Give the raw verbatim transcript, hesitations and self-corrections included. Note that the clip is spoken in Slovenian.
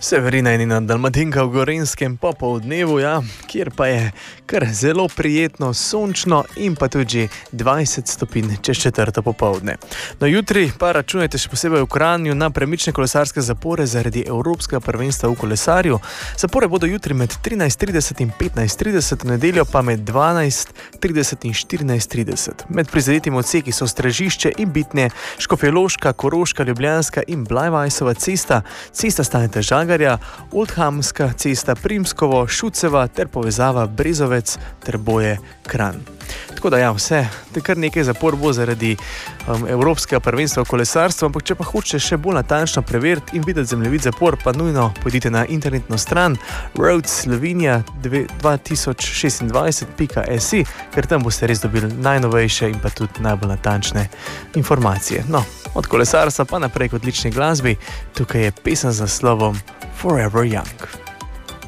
Severina in Nina Dalmatinka v Gorenjskem popoldnevu, ja, kjer pa je kar zelo prijetno, sončno in pa tudi dvajset stopinj čez četrto popoldne. No, jutri pa računajte še posebej v Kranju na premične kolesarske zapore zaradi Evropskega prvenstva v kolesarju. Zapore bodo jutri med trinajst trideset in petnajst trideset, v nedeljo pa med dvanajst trideset in štirinajst trideset. Med prizadetimi odseki so Stražišče in Bitnje, Škofjeloška, Koroška, Ljubljanska in Blajvajsova cesta, cesta Staneta Žagarja, Oldhamska cesta, Primskovo, Šuceva ter povezava Brezovec, Trboje, Kranj. Tako da ja, vse, te kar nekaj zapor bo zaradi um, Evropskega prvenstva v kolesarstvu, ampak če pa hočete še bolj natančno preveriti in videti zemljevid zapor, pa nujno pojdite na internetno stran road slovenia dva tisoč šestindvajset pika si, ker tam boste res dobili najnovejše in pa tudi najbolj natančne informacije. No, od kolesarstva pa naprej k odlični glasbi, tukaj je pesem z naslovom Forever Young.